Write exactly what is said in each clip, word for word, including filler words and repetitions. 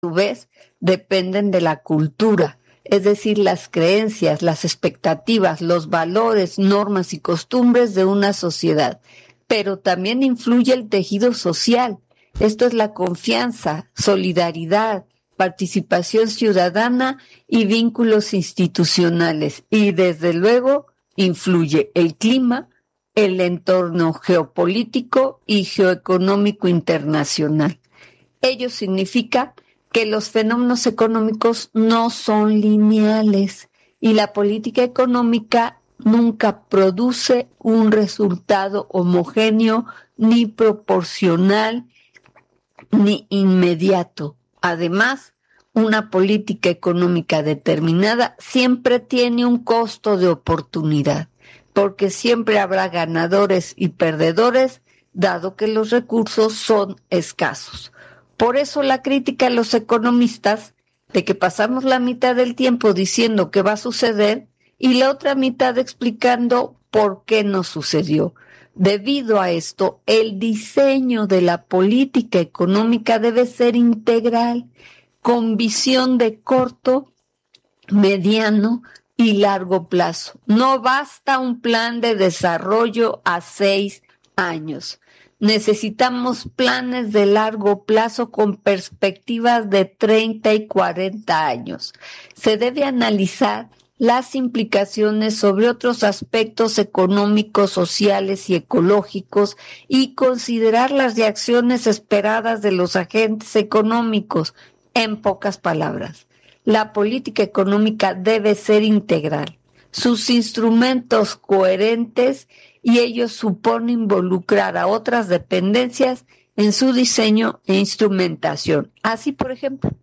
su vez dependen de la cultura, es decir, las creencias, las expectativas, los valores, normas y costumbres de una sociedad. Pero también influye el tejido social. Esto es la confianza, solidaridad, participación ciudadana y vínculos institucionales. Y desde luego influye el clima, el entorno geopolítico y geoeconómico internacional. Ello significa que los fenómenos económicos no son lineales y la política económica nunca produce un resultado homogéneo, ni proporcional, ni inmediato. Además, una política económica determinada siempre tiene un costo de oportunidad, porque siempre habrá ganadores y perdedores, dado que los recursos son escasos. Por eso la crítica a los economistas de que pasamos la mitad del tiempo diciendo que va a suceder y la otra mitad explicando por qué no sucedió. Debido a esto, el diseño de la política económica debe ser integral, con visión de corto, mediano y largo plazo. No basta un plan de desarrollo a seis años. Necesitamos planes de largo plazo con perspectivas de treinta y cuarenta años. Se debe analizar las implicaciones sobre otros aspectos económicos, sociales y ecológicos y considerar las reacciones esperadas de los agentes económicos. En pocas palabras, la política económica debe ser integral, sus instrumentos coherentes, y ello supone involucrar a otras dependencias en su diseño e instrumentación. Así, por ejemplo,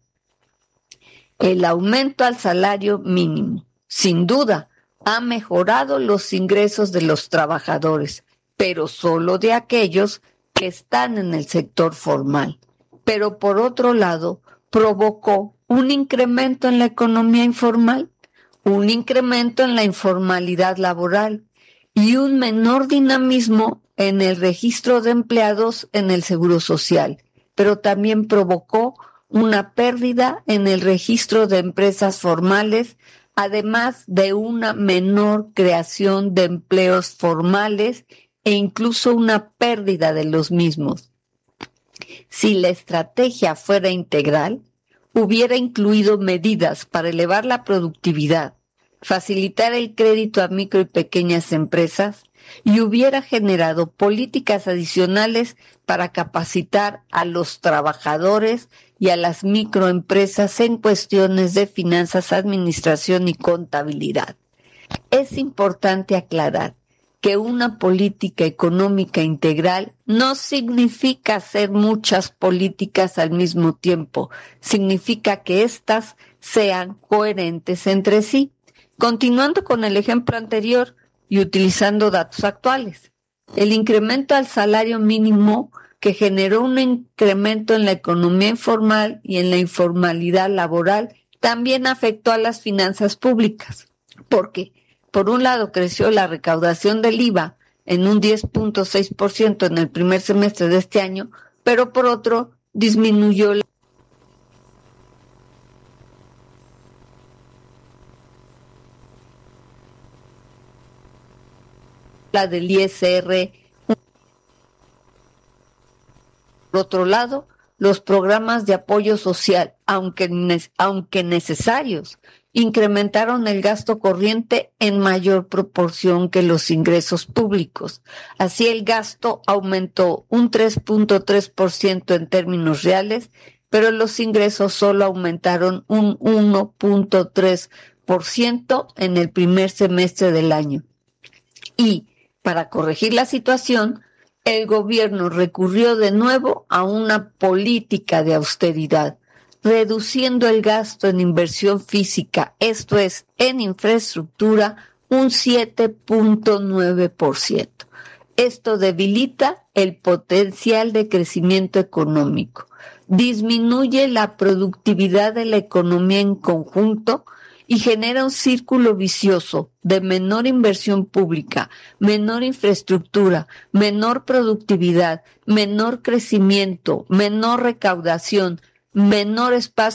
el aumento al salario mínimo, sin duda, ha mejorado los ingresos de los trabajadores, pero solo de aquellos que están en el sector formal. Pero por otro lado, provocó un incremento en la economía informal, un incremento en la informalidad laboral y un menor dinamismo en el registro de empleados en el Seguro Social, pero también provocó una pérdida en el registro de empresas formales, además de una menor creación de empleos formales e incluso una pérdida de los mismos. Si la estrategia fuera integral, hubiera incluido medidas para elevar la productividad, facilitar el crédito a micro y pequeñas empresas y hubiera generado políticas adicionales para capacitar a los trabajadores y a las microempresas en cuestiones de finanzas, administración y contabilidad. Es importante aclarar que una política económica integral no significa hacer muchas políticas al mismo tiempo, significa que éstas sean coherentes entre sí. Continuando con el ejemplo anterior y utilizando datos actuales, el incremento al salario mínimo que generó un incremento en la economía informal y en la informalidad laboral también afectó a las finanzas públicas, porque por un lado creció la recaudación del I V A en un diez punto seis por ciento en el primer semestre de este año, pero por otro disminuyó la la del I S R. Por otro lado, los programas de apoyo social, aunque, aunque necesarios, incrementaron el gasto corriente en mayor proporción que los ingresos públicos. Así, el gasto aumentó un tres punto tres por ciento en términos reales, pero los ingresos solo aumentaron un uno punto tres por ciento en el primer semestre del año. Y, para corregir la situación, el gobierno recurrió de nuevo a una política de austeridad, reduciendo el gasto en inversión física, esto es, en infraestructura, un siete punto nueve por ciento. Esto debilita el potencial de crecimiento económico, disminuye la productividad de la economía en conjunto y genera un círculo vicioso de menor inversión pública, menor infraestructura, menor productividad, menor crecimiento, menor recaudación, menor espacio